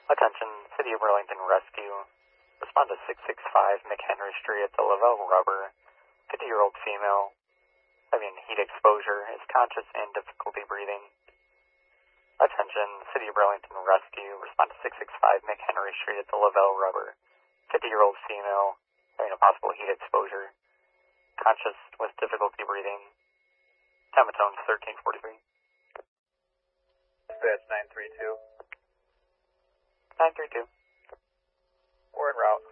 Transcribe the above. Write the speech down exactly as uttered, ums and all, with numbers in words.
Attention, City of Burlington Rescue. Respond to six six five McHenry Street at the Lavelle Rubber. fifty-year-old female having heat exposure, is conscious and difficulty breathing. Attention, City of Burlington Rescue. Respond to six six five McHenry Street at the Lavelle Rubber. fifty-year-old female having a possible heat exposure, conscious with difficulty breathing. Time of tone thirteen forty-three. Dispatch nine three two. nine three two. We're en route.